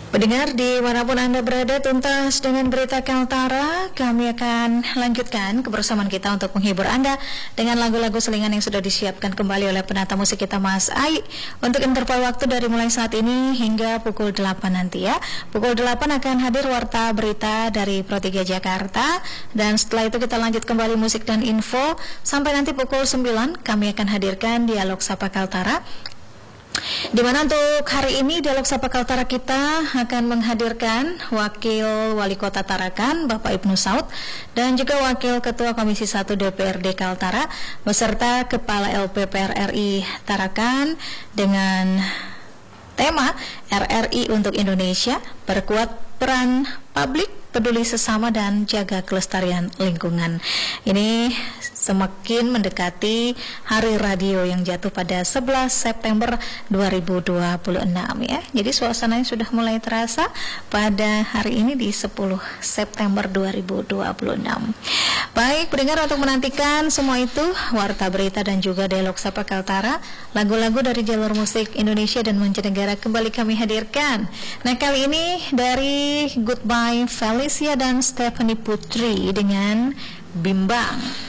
Pendengar dimanapun Anda berada, tuntas dengan berita Kaltara, kami akan lanjutkan kebersamaan kita untuk menghibur Anda dengan lagu-lagu selingan yang sudah disiapkan kembali oleh penata musik kita Mas Ai untuk interval waktu dari mulai saat ini hingga pukul 8 nanti ya. Pukul 8 akan hadir warta berita dari Pro 3 Jakarta, dan setelah itu kita lanjut kembali musik dan info sampai nanti pukul 9 kami akan hadirkan Dialog Sapa Kaltara. Di mana untuk hari ini Dialog Sapa Kaltara kita akan menghadirkan Wakil Wali Kota Tarakan Bapak Ibnu Saud dan juga Wakil Ketua Komisi 1 DPRD Kaltara beserta Kepala LPPR RI Tarakan dengan tema RRI untuk Indonesia, perkuat peran publik, peduli sesama dan jaga kelestarian lingkungan. Ini semakin mendekati Hari Radio yang jatuh pada 11 September 2026 ya. Jadi suasananya sudah mulai terasa pada hari ini di 10 September 2026. Baik, pendengar, untuk menantikan semua itu, warta berita dan juga Dialog Sapa Kaltara, lagu-lagu dari jalur musik Indonesia dan mancanegara kembali kami hadirkan. Nah, kali ini dari Goodbye Felicia dan Stephanie Putri dengan Bimbang.